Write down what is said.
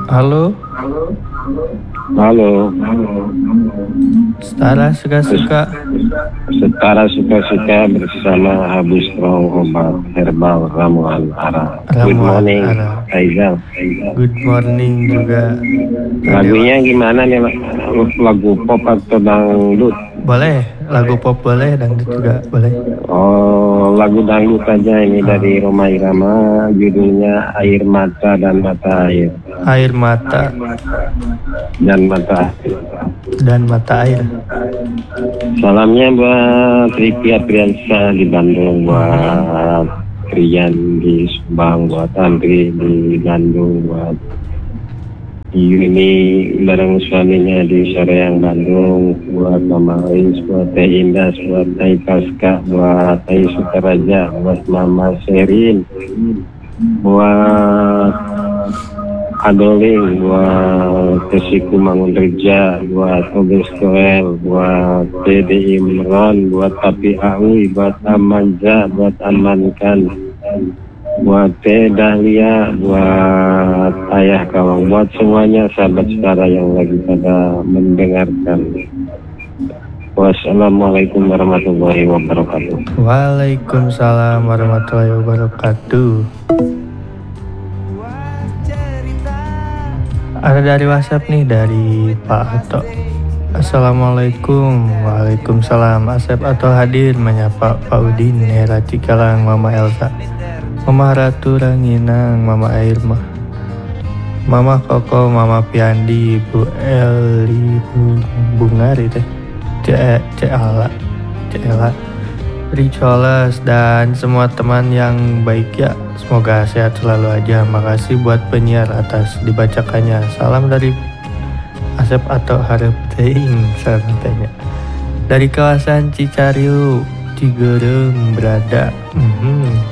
Halo, Halo, Setara suka-suka. setara suka-suka bersama Habis Strong Obat Herbal Ramuan Ara. Good Ramuan morning, Ara. Aizal. Good morning juga. Lagunya gimana nih, Pak? Lagu pop atau dangdut? Boleh, lagu pop boleh, dangdut juga boleh. Oh, lagu dangdut aja ini dari Rhoma Irama, judulnya Air Mata dan Mata Air. Air mata Dan Mata Air. dan mata air. Salamnya buat Riki Apriansa di Bandung, buat Rian di Subang, buat Andri di Bandung, buat Yuni bareng suaminya di Soreang Bandung, buat Mama Ais, buat Teh Indah, buat Teh Pasca, buat Teh Sukaraja, buat Mama Sherin, buat Adoling, buat Tesiku Mangunreja, buat Obes Koel, buat Dede Imron, buat Tapi Aui, buat Amanja, buat Amankan, buat Teh Dahlia, buat Ayah Kawang, buat semuanya sahabat saudara yang lagi pada mendengarkan. Wassalamualaikum warahmatullahi wabarakatuh. Waalaikumsalam warahmatullahi wabarakatuh. Ada dari WhatsApp nih, dari Pak Ato. Assalamualaikum. Waalaikumsalam. Asep Ato hadir menyapa Pak Udin, Hera Cikalang, Mama Elsa, Mama Ratu Ranginang, Mama Airma, Mama Koko, Mama Piandi, Bu Eli, Bu Bungari teh, Cela, Ricolas, dan semua teman yang baik ya. Semoga sehat selalu aja. Makasih buat penyiar atas dibacakannya. Salam dari Asep atau Harap Teing santainya. Dari kawasan Cicariu, Cigereng berada.